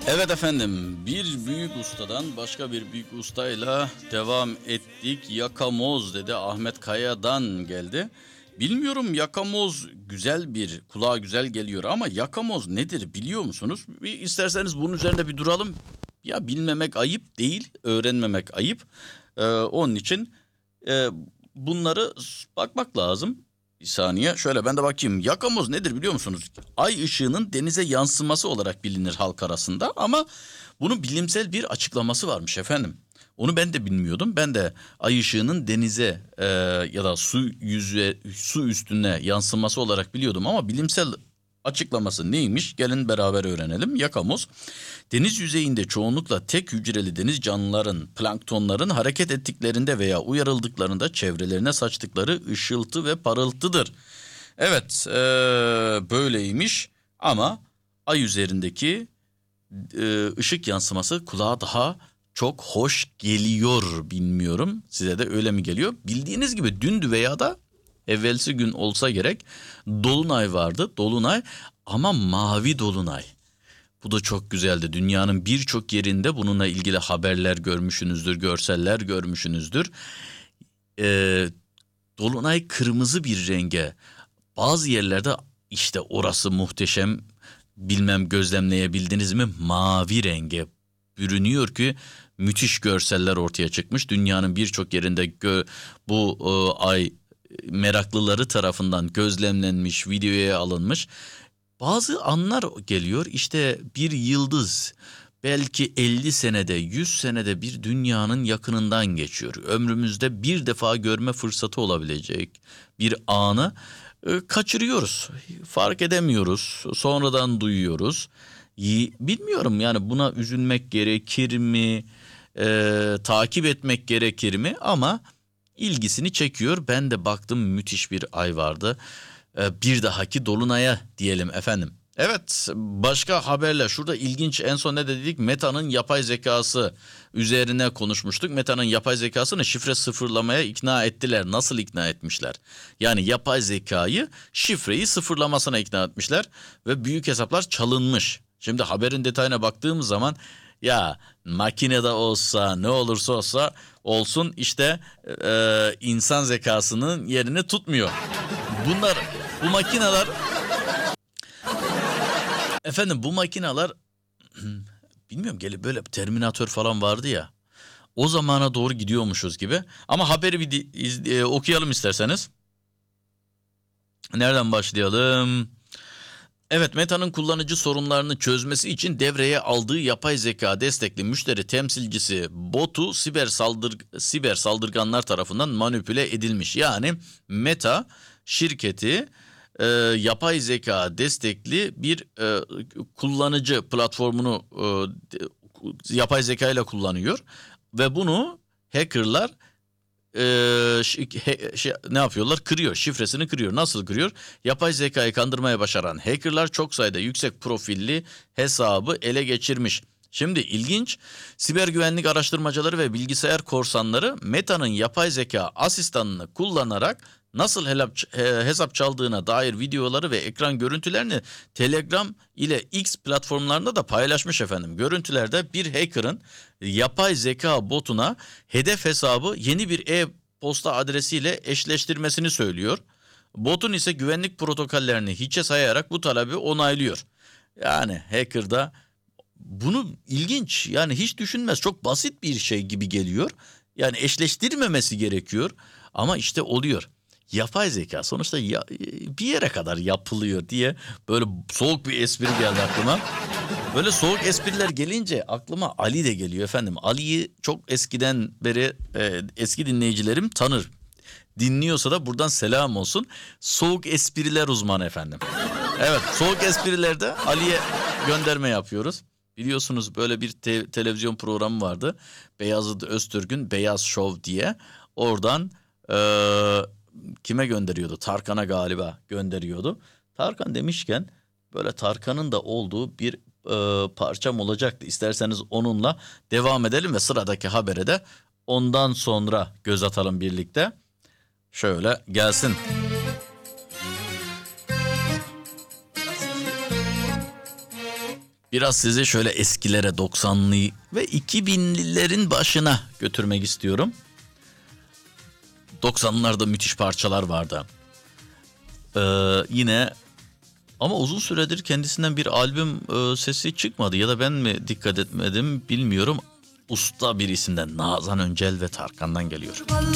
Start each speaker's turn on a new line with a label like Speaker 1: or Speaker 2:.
Speaker 1: Evet efendim, bir büyük ustadan başka bir büyük ustayla devam ettik. Yakamoz dedi, Ahmet Kaya'dan geldi. Bilmiyorum, yakamoz güzel, bir kulağa güzel geliyor ama yakamoz nedir biliyor musunuz? Bir isterseniz bunun üzerinde bir duralım. Ya bilmemek ayıp değil, öğrenmemek ayıp. Onun için e, bunları bakmak lazım. Bir saniye, şöyle ben de bakayım. Yakamoz nedir biliyor musunuz? Ay ışığının denize yansıması olarak bilinir halk arasında ama bunun bilimsel bir açıklaması varmış efendim. Onu ben de bilmiyordum. Ben de ay ışığının denize ya da su üstüne yansıması olarak biliyordum ama bilimsel açıklaması neymiş? Gelin beraber öğrenelim. Yakamoz, deniz yüzeyinde çoğunlukla tek hücreli deniz canlıların, planktonların hareket ettiklerinde veya uyarıldıklarında çevrelerine saçtıkları ışıltı ve parıltıdır. Evet, böyleymiş ama ay üzerindeki ışık yansıması kulağa daha çok hoş geliyor, bilmiyorum. Size de öyle mi geliyor? Bildiğiniz gibi dündü veya da evvelsi gün olsa gerek dolunay vardı. Dolunay ama mavi dolunay. Bu da çok güzeldi. Dünyanın birçok yerinde bununla ilgili haberler görmüşsünüzdür, görseller görmüşsünüzdür. Ee, Dolunay kırmızı bir renge. Bazı yerlerde işte orası muhteşem, bilmem gözlemleyebildiniz mi, mavi renge bürünüyor ki müthiş görseller ortaya çıkmış. Dünyanın birçok yerinde bu ay meraklıları tarafından gözlemlenmiş, videoya alınmış. Bazı anlar geliyor, işte bir yıldız belki 50 senede 100 senede bir dünyanın yakınından geçiyor. Ömrümüzde bir defa görme fırsatı olabilecek bir anı kaçırıyoruz. Fark edemiyoruz. Sonradan duyuyoruz. Bilmiyorum yani, buna üzülmek gerekir mi? Takip etmek gerekir mi? Ama ilgisini çekiyor. Ben de baktım, müthiş bir ay vardı. Bir dahaki dolunaya diyelim efendim. Evet, başka haberler şurada ilginç, en son ne dedik? Meta'nın yapay zekası üzerine konuşmuştuk. Meta'nın yapay zekasını şifre sıfırlamaya ikna ettiler. Nasıl ikna etmişler? Yani yapay zekayı şifreyi sıfırlamasına ikna etmişler ve büyük hesaplar çalınmış. Şimdi haberin detayına baktığımız zaman ya makinede olsa ne olursa olsun işte insan zekasının yerini tutmuyor. Bu makineler efendim, bu makineler bilmiyorum, böyle Terminator falan vardı ya, o zamana doğru gidiyormuşuz gibi. Ama haberi bir okuyalım isterseniz. Nereden başlayalım? Evet, Meta'nın kullanıcı sorunlarını çözmesi için devreye aldığı yapay zeka destekli müşteri temsilcisi botu siber saldırganlar tarafından manipüle edilmiş. Yani Meta şirketi yapay zeka destekli bir kullanıcı platformunu yapay zeka ile kullanıyor ve bunu hackerlar ne yapıyorlar? Kırıyor, şifresini kırıyor. Nasıl kırıyor? Yapay zekayı kandırmaya başaran hackerlar çok sayıda yüksek profilli hesabı ele geçirmiş. Şimdi ilginç, siber güvenlik araştırmacıları ve bilgisayar korsanları Meta'nın yapay zeka asistanını kullanarak nasıl hesap çaldığına dair videoları ve ekran görüntülerini Telegram ile X platformlarında da paylaşmış efendim. Görüntülerde bir hacker'ın yapay zeka botuna hedef hesabı yeni bir e-posta adresiyle eşleştirmesini söylüyor. Botun ise güvenlik protokollerini hiçe sayarak bu talebi onaylıyor. Yani hacker da bunu, ilginç yani, hiç düşünmez, çok basit bir şey gibi geliyor. Yani eşleştirmemesi gerekiyor ama işte oluyor. Yapay zeka sonuçta bir yere kadar yapılıyor diye böyle soğuk bir espri geldi aklıma. Böyle soğuk espriler gelince aklıma Ali de geliyor efendim. Ali'yi çok eskiden beri eski dinleyicilerim tanır. Dinliyorsa da buradan selam olsun. Soğuk espriler uzmanı efendim. Evet, soğuk esprilerde Ali'ye gönderme yapıyoruz. Biliyorsunuz böyle bir televizyon programı vardı. Beyazıt Öztürk'ün Beyaz Şov diye. Oradan kime gönderiyordu? Tarkan'a galiba gönderiyordu. Tarkan demişken böyle Tarkan'ın da olduğu bir parçam olacaktı. İsterseniz onunla devam edelim ve sıradaki habere de ondan sonra göz atalım birlikte. Şöyle gelsin. Biraz sizi şöyle eskilere 90'lı ve 2000'lilerin başına götürmek istiyorum. 90'larda müthiş parçalar vardı. Yine ama uzun süredir kendisinden bir albüm sesi çıkmadı ya da ben mi dikkat etmedim bilmiyorum. Usta bir isimden Nazan Öncel ve Tarkan'dan geliyor.